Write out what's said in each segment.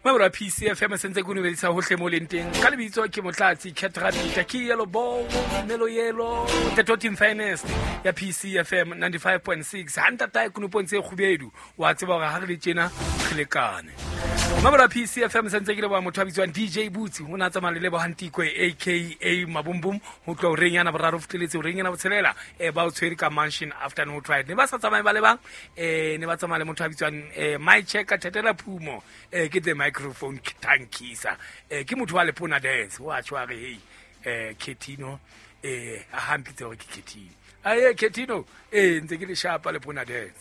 Mamora PCFM sentse go nubedisa hohle mo lenteng ka lebitso ke motlatsi Ketrapita ke yellow ball melo yellow the totin finest ya PCFM 95.6 hanta tae kunupontse khubedu wa tseba ga re tsena khilekane. Mamora PCFM sentse ke le ba motho a bitswang DJ Boots ho na tsamana le ba Hantikwe aka Mabumbum ho tlo renyana boraro futeletse renyana botshelela ba o tshwere ka mansion afternoon tried ne ba sa tsamaya ba le bang ne ba tsamaya le motho a bitswang my checker Thatela Phumo ke the microphone tankisa ke motho wa Lepona dance wa tshwa re hey Ketino a hampitse re ke Ketino aye Ketino ntse ke le sharpa Lepona dance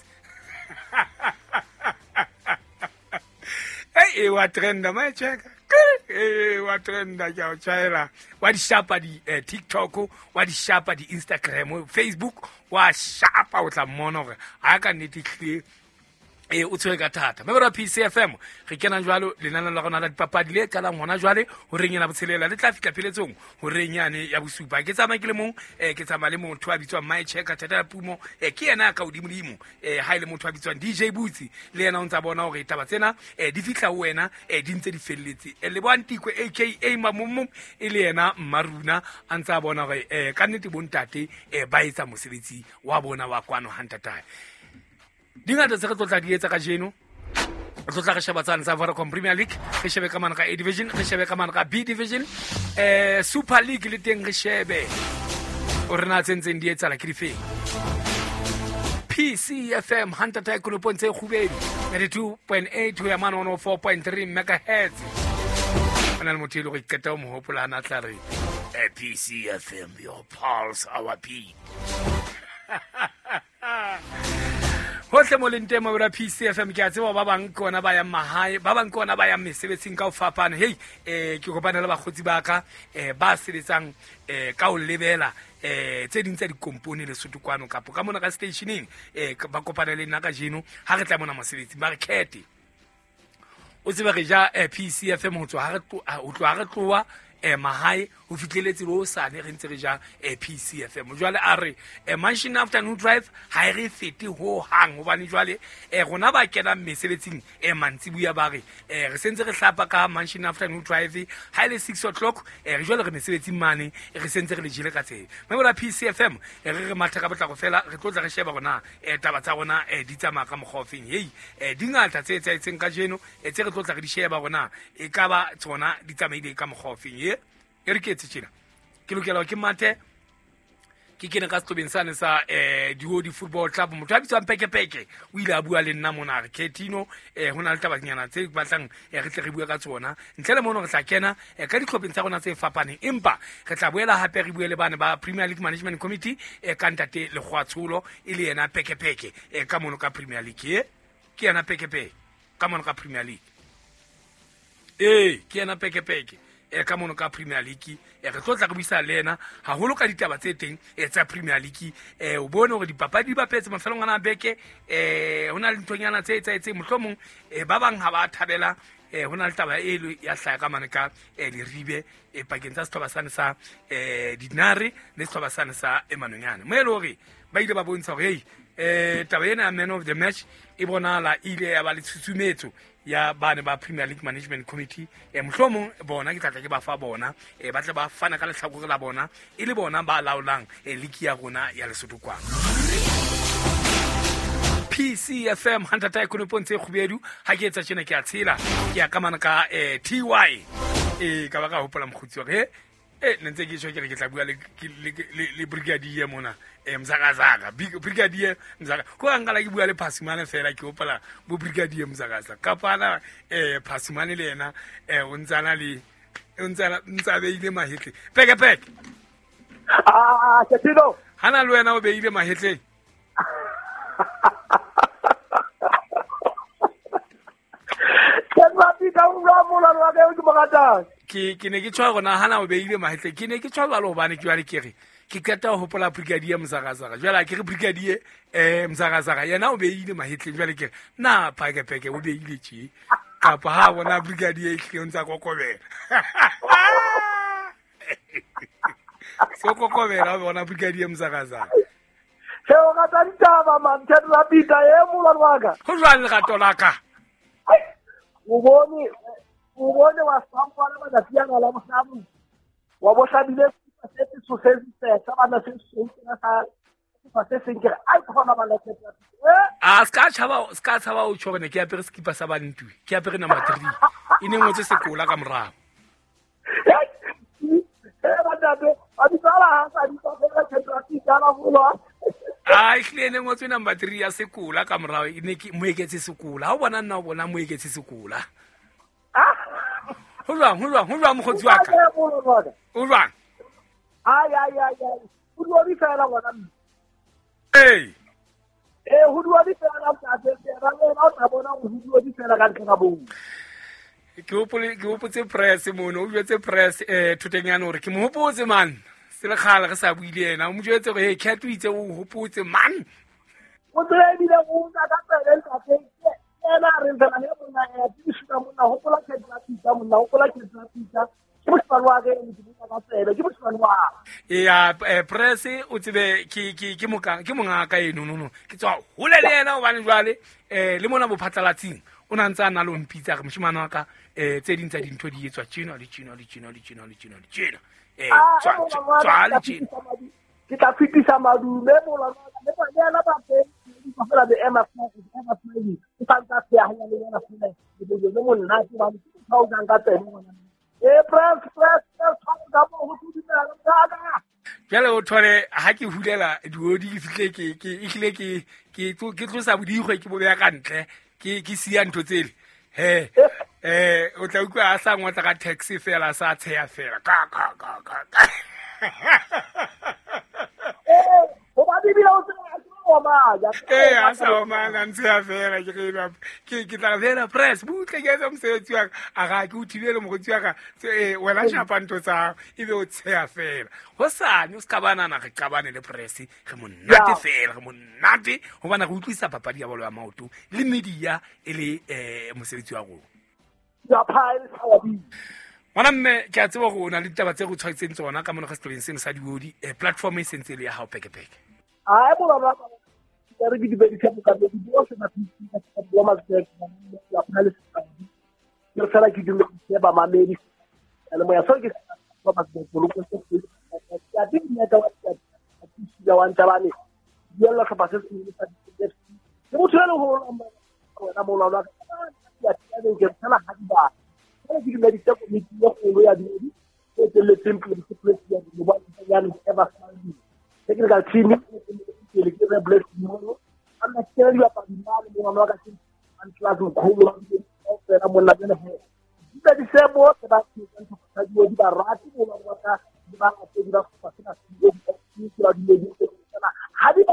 hey wa trenda my checker wa trenda ja o chaela wa di sharpa di TikTok wa di sharpa di Instagram Facebook wa sharpa o tla mona gore a ka nnete o tswe ka thata Mamora PCFM re kena jwalo lenana la gona la dipapadi le ka la ngwana jwale ho renyana botshelela le tla fitla pheletsong ho renyane ya bosupa ke tsama ke le mong ke tsama le motho a bitswa my checker Thatela Phumo ke yena ka odimodimo ha ile motho a bitswa DJ Boots le yena o ntsa bona hore taba tsena di fitla ho wena di ntse di felletse le bo Hantikwe aka Mamumu le yena Maruna a ntsa bona hore ka nnete bontate ba etsa mosebetsi wa bona wa kwano Hantatai dingata tse re tlotla di etsa ka jeno re tlotla re sheba tsana tsa Vodacom Premier League re shebe ka mana ka A Division re shebe ka mana ka B Division Super League le teng re shebe o rena tsentseng di etsa la ke difeng PCFM Hantatai kunopontse khubedu 92.8 ho ya mana 104.3 megahertz ana le motho go iketa o mohopola ana tla re PCFM your pulse our beat hohle mo lente mo ra PCFM ke a tseba ba bang kona ba ya mahae ba bang kona ba ya mesebetsing ka o fapana hey ke kopana le bagotsi ba ka ba sebetsang ka o lebela tse ding tsa dikompone le sotukwano kapo ka mona ka stationing ba kopana le nna ka jeno ha re tla mona mosebetsi ba re khete o tseba re ja PCFM ho tswa ha re tloa mahae ho fitlheletse lo sane re ntse re ja PCFM jwale a re mansion afternoon drive ha re fete ho hang hobane jwale rona ba kena mesebetsing mantsibuya ba re re sentse re hlapa ka mansion afternoon drive ha ile 6 o'clock re jwale re mesebetsing mane re sentse re le jile ka tsela Mamora PCFM re matha ka botla go fela re tlotla re sheba rona taba tsa rona di tsamaya ka mogofeng hey dingata tse etseng ka jeno tse re tlotla re di sheba rona e ka ba tsona di tsamaile ka mogofeng re ke tsena ke lokela ke mathe ke kene ka stobeng sane sa Diodi Football Club motho a bitswang Peke o ile a bua le nna mona re Ketino hona le tabanyana tse batlang re tle re bua ka tsona ntle le mono re tla kena ka ditlhopheng tsa rona tse fapaneng empa re tla boela hape re bue le bana ba Premier League Management Committee ka ntate le Khwatshulo ile yena Peke ka mono ka Premier League ke yena Peke ka mono ka Premier League ke yena Peke ka mono ka Premier League re tlotla re buisa le ena ha holo ka ditaba tse teng tsa Premier League o bone hore dipapadi ba petse mafelong ana beke hona le ntonyana tse mohlomong ba bang ha ba thabela hona le taba e ya hlaya ka mane ka le ribe pakeng tsa sethoba sane sa Dinare le sethoba sane sa Emanonyane mo ele hore ba ile ba bontsha hore taba ena man of the match e bonala ile ya ba le tsutsumetso ya bana ba Premier League Management Committee mohlomong bona ke tlatla ke ba fa bona ba tla ba fana ka lehlakore la bona e le bona ba laolang league ya rona ya Lesotho kwa PCFM Hantatai kunopontse khubedu ha ke etsa tjena ke a tshela ke ya ka mana ka TY ka ba ka hopola mkhutsi hore nentse ke tsho ke re ke tla bua le brigadier mona Mzakazaga brigadier Mzaka ko angala ke bua le Phasimane fela ke hopola bo brigadier Mzakazaga ka pana Phasimane le yena o ntsana le ntsa beile mahetle Peke Ketino hana le wena o beile mahetle ke ne ke tshwa gona hana o beile mahetle ke ne ke tshwa ba lo bane ke wa le kere ke keta ho hopola brigadier Mzakazaga jwale ke re brigadier Mzakazaga yena o beile mahetle jwale ke na Peke o beile tshi kapa ha bona brigadier ke ntsa kokobela so kokobela bona brigadier Mzakazaga o ga tantaba man Ketrapita molwana wa ka go jwang le gato la ka o bone o bone wa sampana ba dafiana la mosamu wa bo sabile se so se sa bana se na sa se senke ai khona ba la tsetsa ska tshaba o tshogene ke apere skipa sa bantwi ke apere number 3 ine ngotse sekola ka morago hlene ngotswe number 3 ya sekola ka morago ine ke moeketse sekola ha o bona nna o bona moeketse sekola ho jwang mokgotsi wa ka o jwang ho dua di fela bona ho dua di fela ka tsela o tla bona ho dua di fela ka ntlha bo ke hopotse press mono o jwetse press thutenyana hore ke mo hopotse man se le kgale re sa buile yena o mo jwetse go ke tu itse o hopotse man o tsere dile go ka tsela ka ena re ntse le bona ya tsisa mona hopola ke tla tsisa mona hopola ke tla tsisa ke mo tswa ga ene ke ka tsela ke mo tswa ya press o tsebe ke mongaka eno no ke tswa hole le yena o bane jwale le mona bo phatlalatsing o na ntse a na lo mpitsa re moshimane wa ka tse ding tsa dintho di etswa tjena le tjena ke tla fitisa madume mola le bona ba teng go fela de Emma ke tsa ya hanya le yona fela le monna ke ba go ga ka tsena press ga mo go tudisa ga jale o thole ha ke hulela diodi ke fihle ke tlosa bodigwe ke bo ya ka ntle ke sia ntho tsele o tla utlwa a sa ngwatla ka taxi fela sa tsheya fela ka o ba di bila o a sa o mana ntsheya fela ke tla fela press butle ke etsa mosebetsi wa a ga ke o thibele mogotsi wa ka wena shapa ntho tsa ebe o tsheya fela go sane o se ka banana re qabane le press ge monate fela ge monate go bana go utlwisa papadi ya bolo ya maoto le media e le mosebetsi wa go ngwana mme ke a tseba go na le ditaba tse go tshwaetseng tsona ka mono ga setloleng seno sa diodi platform e sentse le ya hao pekepeke re di be di tshepho ka di bo se na tsitsa ka bo ma tsetse ya phana le se re fela ke di le ba mamedi le mo ya so ke ba ba se go lo se ya di ne ka wa ya wa ntabane ya la ka se se sa di se mo tsela ho na mo la ya tsaya ke tsala ha di ba ke di le di tshepho ni ya go ya di ke le simple discipline ya di ba ya le ever technical team le ke re bless mo ana ke ri ba dinale mo ngwana ka tshimo an class go go o tsena mo la tsena he di se bo ke ba ke tsa di ba rati mo ngwana ka di ba ke di ba fa tsena di la di le tsena ha di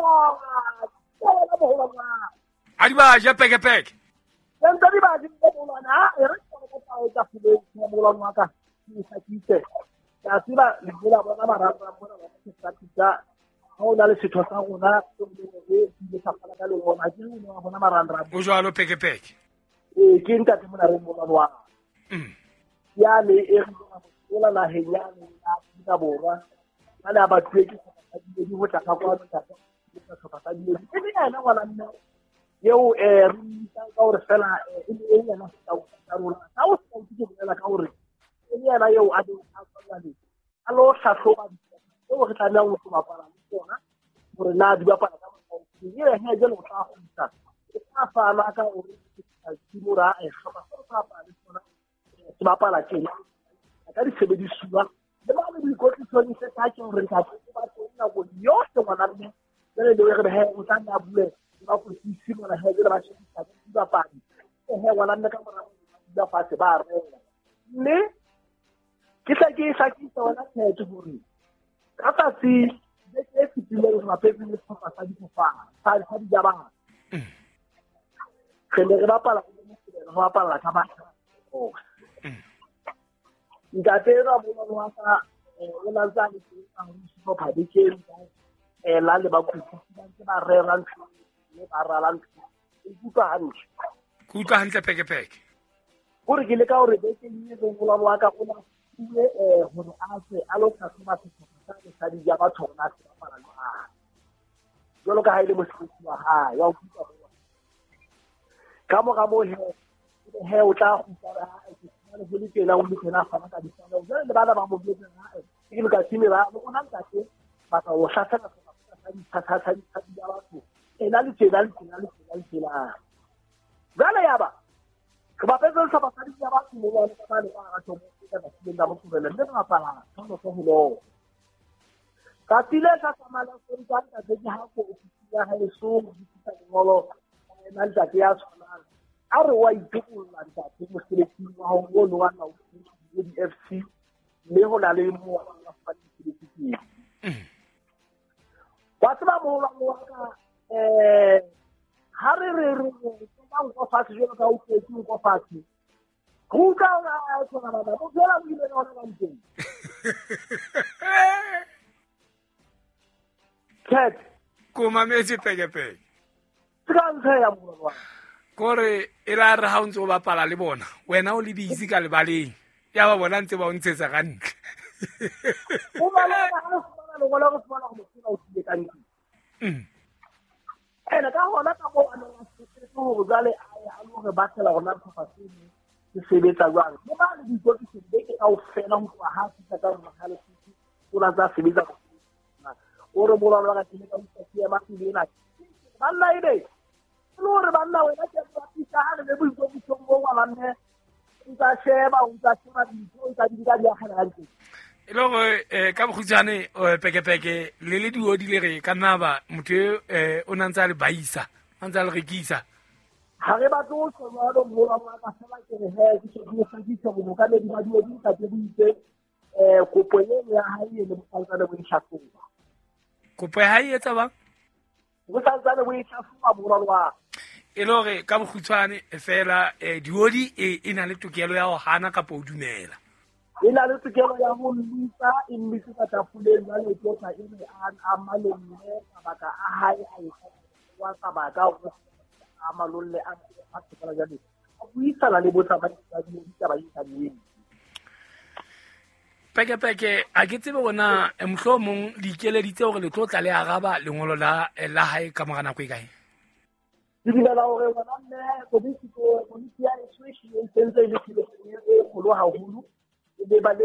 ba ja peke ntse di ba di mo ngwana re ko ka o tsa fule mo ngwana ka di sa kitse ya tsela le bona bona ba rata bona ba ke tsa ha o na le setho sa rona le sa fana ka le bona ke o bona marandra o jwalo pekepeke ke nka te mona re mona wa ya le e re la la henya le la borwa bana ba tsweke ka di di hotla ka kwa ka ka ka ka di di ena ngwana nna yeo re ka o re fela e ena sa ka rona ha o se ke bolela ka hore e ena yeo a di a tsala le alo sa hloba o re tla nna o tlo bapala bona gore na di bapala ka mo ke re he jelo tla go tsa ka fa la ka o re ke mora e ga ba bapala le bona ke bapala tshela ka di sebediswa le ba le di gotlitsone se ka ke re ka ba tsona go yo se ngwana mme le re he o tla na bule ba go se bona he le ba se di bapala he ngwana mme ka mora ba fa se ba re mme ke sa ke tsona ke gore ka tsi ke tsile go ba petse le tsofa sa di fofa sa di jaba ke le bapala go bapala ka ba ngatera mo mo sa o la tsa di go ba di ke la le ba ku ba re ran le ba ra lan ku ka hantle peke gore ke le ka gore be ke le go ngola wa ka go gore a se a lo ka tsoma sa di ja ba tsona se ba para la jolo ka haile mo se wa ha ya ka mo he o tla go tsara le le tena o le tena fana ka disana o le bana ba mo botsa ke le ka tsime ba o nang ka ke ba ka o hlasa ka sa di ya batho ena le tena gala yaba ke ba petse sa ba sa di ya batho mo ba le ka ba tlo mo ka ba le nda mo tsubela le ba pala tsono go lo ka tile ka samala go ka ke ha ko ya ha le so di tsa ngolo ena le ke ya sona a re wa itulla nta ke mo seleki wa ho lo wa na o di FC le ho la le mo wa fa di seleki wa tsaba mo wa ka ha re ba go fa se jeno ka o ke go fa se go ka ga tsona ba mo tsela mo ile na ba ntse ket kuma metse peke tsaka ya mo wa kore e ra re ha o ntse o bapala le bona wena o le busy ka lebaleng ya ba bona ntse ba o ntshetsa ka ntle o ba le ba ha sona le gola go sona go motho o tsile ka ntle ena ka hona ka mo ana se go gale a lo re batla gona phapaseng se sebetsa jwang mo ba le ditso ke se ke ka o fela ho tloha ha se ka rona ha le se o la za sebetsa o re mo la ka tsile ka se ya matile na ba nna ide lo re banna wena ke ba pisa ha le bo itse go mo wa banne nka sheba ditho nka di ka di agana ha ntse e lo go ka bokhutsane peke le diodi le re ka naba motho o nantsa le baisa ntsa le rekisa ha re ba tlo tsona lo mo la ka sala ke re he ke go sa di go ka le di ba di ka di itse kopo ya hae le motsantsana bo ishafuwa kopo ya hae etsa bang motsantsana bo ishafuwa mo lwa e lo re ka bokhutsane fela diodi e na le tokelo ya ho hana ka po dumela ina le tokelo ya ho lisa imisi ka tapuleng ya le tota ile a malemme ka baka a hae a wa ka baka o a malolle a tsela ya le a buisana le botsa ba di ba di peke a ke tsebe bona mohlomong di ikeleditse hore le tlotla le araba lengolo la hae ka mora nako e kae di dira hore bona ne go ya switch e sentse le le kholo haholo le ba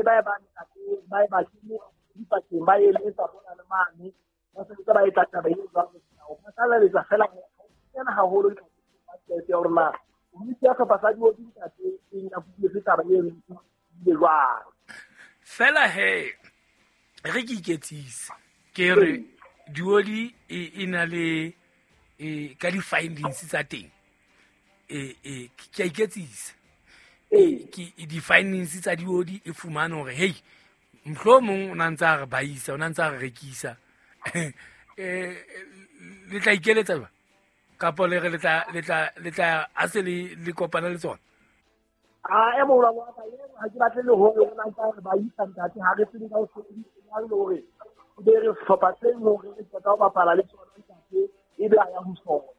di pateng ba e le tsa bona le mane ba se ba e tata ba e ba o patala le tsa fela tsena haholo ka tse ya rona o di ya ka pasadi o di ka tse ya bule feta ba e le jwa fela he re ke iketsisa ke re diodi e na le ka di findings tsa teng ke iketsisa ke di findings tsa diodi e fumana hore hey mohlomong o nantsa re baisa o nantsa re rekisa le tla ikeletsa ba kapo le re le tla a se le kopana le tsona e mo la wa ka ha ke batle le hore o nantsa re baisa ntate ha re tsile ka o se di ya le hore o be re fopatseng hore re tla ba pala le tsona ntate e ba ya ho sona